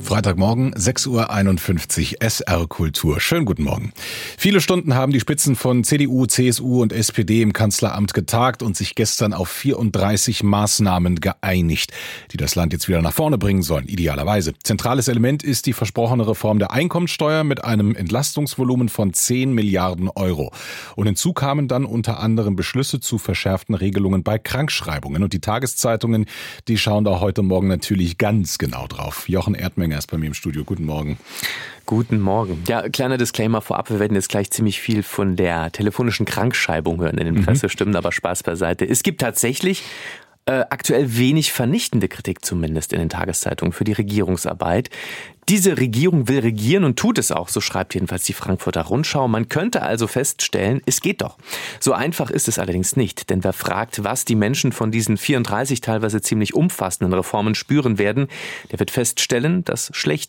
Freitagmorgen, 6:51 Uhr, SR Kultur. Schönen guten Morgen. Viele Stunden haben die Spitzen von CDU, CSU und SPD im Kanzleramt getagt und sich gestern auf 34 Maßnahmen geeinigt, die das Land jetzt wieder nach vorne bringen sollen, idealerweise. Zentrales Element ist die versprochene Reform der Einkommensteuer mit einem Entlastungsvolumen von 10 Milliarden Euro. Und hinzu kamen dann unter anderem Beschlüsse zu verschärften Regelungen bei Krankschreibungen. Und die Tageszeitungen, die schauen da heute Morgen natürlich ganz genau drauf. Jochen Erdmenger ist bei mir im Studio. Guten Morgen. Guten Morgen. Ja, kleiner Disclaimer vorab. Wir werden jetzt gleich ziemlich viel von der telefonischen Krankschreibung hören in den Pressestimmen, aber Spaß beiseite. Es gibt tatsächlich aktuell wenig vernichtende Kritik zumindest in den Tageszeitungen für die Regierungsarbeit. Diese Regierung will regieren und tut es auch, so schreibt jedenfalls die Frankfurter Rundschau. Man könnte also feststellen, es geht doch. So einfach ist es allerdings nicht, denn wer fragt, was die Menschen von diesen 34 teilweise ziemlich umfassenden Reformen spüren werden, der wird feststellen, dass schlecht